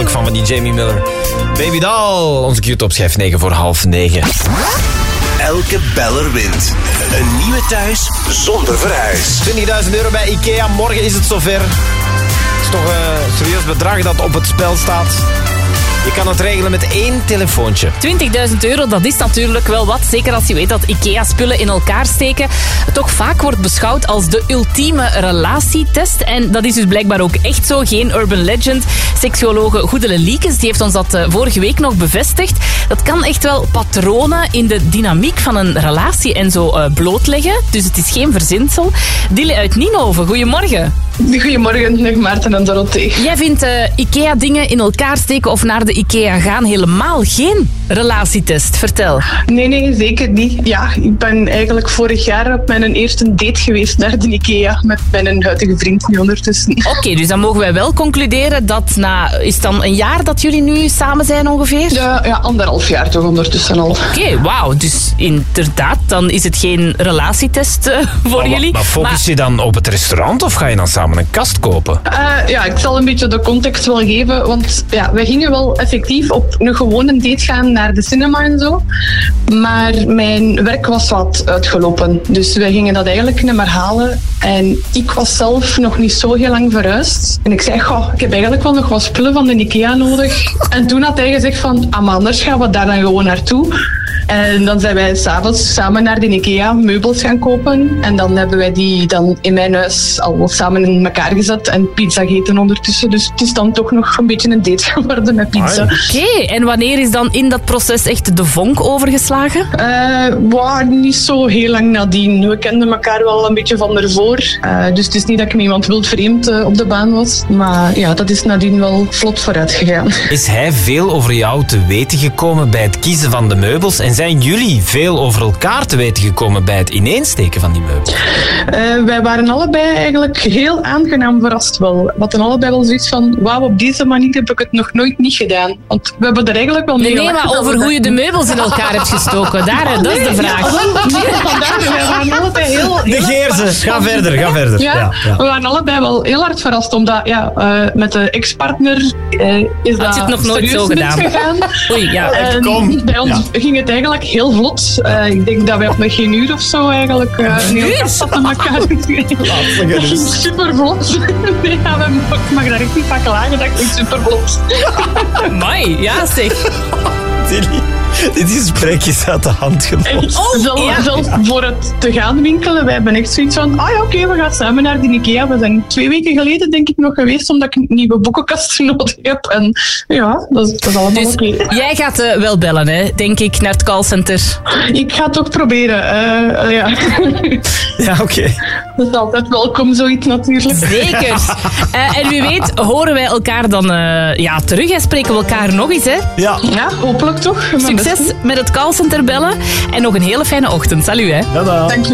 ook van die Jamie Miller. Baby Doll, onze Q-top schijf 9 voor half 9. Elke beller wint een nieuwe thuis zonder verhuis. 20.000 euro bij IKEA, morgen is het zover. Het is toch een serieus bedrag dat op het spel staat. Je kan het regelen met 1 telefoontje. 20.000 euro, dat is natuurlijk wel wat. Zeker als je weet dat IKEA-spullen in elkaar steken toch vaak wordt beschouwd als de ultieme relatietest. En dat is dus blijkbaar ook echt zo. Geen urban legend. Seksuologe Goedele Liekes die heeft ons dat vorige week nog bevestigd. Dat kan echt wel patronen in de dynamiek van een relatie en zo blootleggen. Dus het is geen verzinsel. Dille uit Nienhoven, goedemorgen. Goedemorgen, dag Maarten en Dorothee. Jij vindt IKEA-dingen in elkaar steken of naar de IKEA gaan helemaal geen relatietest. Vertel. Nee, zeker niet. Ja, ik ben eigenlijk vorig jaar op mijn eerste date geweest naar de IKEA met mijn huidige vriend nu ondertussen. Oké, dus dan mogen wij wel concluderen dat is het dan een jaar dat jullie nu samen zijn ongeveer? Ja, 1,5 jaar toch ondertussen al. Oké, wauw. Dus inderdaad, dan is het geen relatietest voor jullie. Maar focus je dan op het restaurant of ga je dan samen een kast kopen? Ja, ik zal een beetje de context wel geven, want ja, wij gingen wel effectief op een gewone date gaan naar de cinema en zo. Maar mijn werk was wat uitgelopen. Dus wij gingen dat eigenlijk niet meer halen. En ik was zelf nog niet zo heel lang verhuisd. En ik zei, ik heb eigenlijk wel nog wat spullen van de IKEA nodig. En toen had hij gezegd van, maar anders gaan we daar dan gewoon naartoe. En dan zijn wij 's avonds samen naar de IKEA meubels gaan kopen. En dan hebben wij die dan in mijn huis al samen in elkaar gezet en pizza gegeten ondertussen. Dus het is dan toch nog een beetje een date geworden met pizza. Oké, en wanneer is dan in dat proces echt de vonk overgeslagen? Niet zo heel lang nadien. We kenden elkaar wel een beetje van ervoor. Dus het is niet dat ik met iemand wildvreemd op de baan was. Maar ja, dat is nadien wel vlot vooruit gegaan. Is hij veel over jou te weten gekomen bij het kiezen van de meubels? En zijn jullie veel over elkaar te weten gekomen bij het ineensteken van die meubels? Wij waren allebei eigenlijk heel aangenaam verrast wel. We hadden allebei wel zoiets van, wauw, op deze manier heb ik het nog nooit niet gedaan. Want we hebben er eigenlijk wel mee Nee, maar over hoe je de meubels in elkaar hebt gestoken. Dat is de vraag. Wij waren allebei heel Negeer ze. Ga verder. Ja, we waren allebei wel heel hard verrast, omdat met de ex-partner is dat je het nog nooit zo gedaan? Oei, ja. En bij ons ging het eigenlijk heel vlot. Ik denk dat wij op nog geen uur of zo eigenlijk een heel kast hadden elkaar. Dat ging super vlot. Nee, ik mag daar echt niet van klagen, dat ging super vlot. Amai, ja zeg. Dit gesprek is uit de hand gelopen. Zelfs voor het te gaan winkelen, wij hebben echt zoiets van, oké, we gaan samen naar de IKEA. We zijn 2 weken geleden denk ik nog geweest, omdat ik een nieuwe boekenkast nodig heb. En ja, dat is allemaal dus oké. Jij gaat wel bellen, hè, denk ik, naar het callcenter. Ik ga het toch proberen, ja. Ja, oké. Dat is altijd welkom, zoiets natuurlijk. Zeker. En wie weet horen wij elkaar dan terug en spreken we elkaar nog eens, hè? Ja, hopelijk toch. Succes met het callcenter bellen en nog een hele fijne ochtend. Salut, hè. Tada. Dank je.